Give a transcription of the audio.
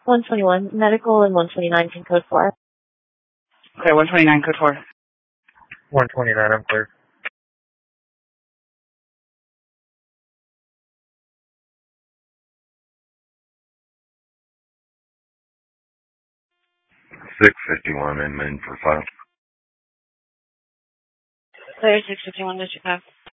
121 medical and 129 can code 4. Okay, 129 code 4. 129, I'm clear. $651 in for 5. Clear 651 District 5.